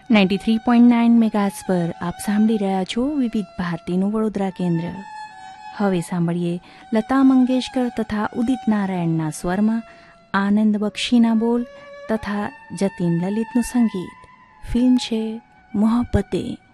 93.9 megahertz પર આપ સાંભળી રહ્યા છો વિવિધ ભારતીનું વડોદરા કેન્દ્ર. હવે સાંભળીએ લતા મંગેશકર તથા ઉદિત નારાયણના સ્વરમાં આનંદ બક્ષીના બોલ તથા જતીન લલિતનું સંગીત. ફિલ્મ છે મોહબ્બતે.